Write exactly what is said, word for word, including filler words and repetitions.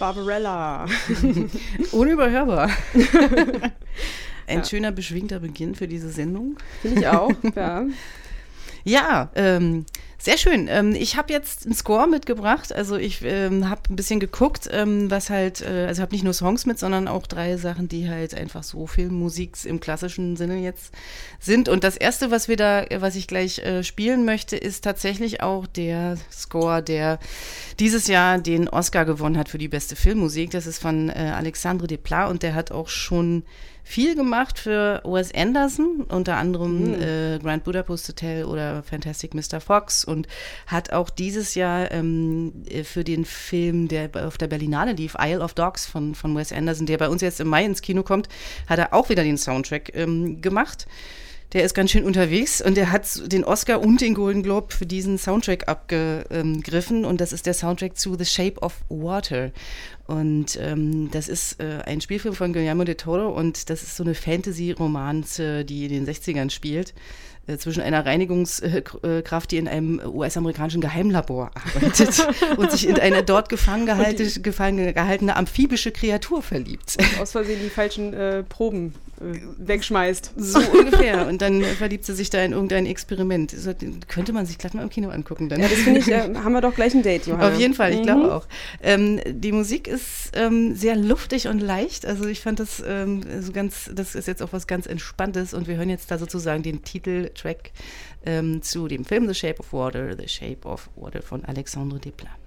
Barbarella. Unüberhörbar. Ein Ja. schöner, beschwingter Beginn für diese Sendung. Finde ich auch, ja. Ja, ähm, sehr schön. Ähm, ich habe jetzt einen Score mitgebracht. Also ich ähm, habe ein bisschen geguckt, ähm, was halt, äh, also habe nicht nur Songs mit, sondern auch drei Sachen, die halt einfach so Filmmusik im klassischen Sinne jetzt sind. Und das erste, was wir da, was ich gleich äh, spielen möchte, ist tatsächlich auch der Score, der dieses Jahr den Oscar gewonnen hat für die beste Filmmusik. Das ist von äh, Alexandre Desplat und der hat auch schon viel gemacht für Wes Anderson, unter anderem mhm. äh, Grand Budapest Hotel oder Fantastic Mister Fox und hat auch dieses Jahr ähm, für den Film, der auf der Berlinale lief, Isle of Dogs von, von Wes Anderson, der bei uns jetzt im Mai ins Kino kommt, hat er auch wieder den Soundtrack ähm, gemacht. Der ist ganz schön unterwegs und der hat den Oscar und den Golden Globe für diesen Soundtrack abgegriffen und das ist der Soundtrack zu The Shape of Water. Und ähm, das ist äh, ein Spielfilm von Guillermo del Toro und das ist so eine Fantasy-Romanze, die in den sechzigern spielt, äh, zwischen einer Reinigungskraft, die in einem U S-amerikanischen Geheimlabor arbeitet und sich in eine dort gefangen, gehalte, gefangen gehaltene amphibische Kreatur verliebt. Und aus Versehen die falschen äh, Proben äh, wegschmeißt. So ungefähr. Und dann verliebt sie sich da in irgendein Experiment. So, könnte man sich gleich mal im Kino angucken. Dann. Ja, das finde ich, äh, haben wir doch gleich ein Date, Johanna. Auf jeden Fall, ich mhm. glaube auch. Ähm, die Musik ist ähm, sehr luftig und leicht. Also ich fand das ähm, so ganz, das ist jetzt auch was ganz Entspanntes. Und wir hören jetzt da sozusagen den Titeltrack ähm, zu dem Film The Shape of Water, The Shape of Water von Alexandre Desplat.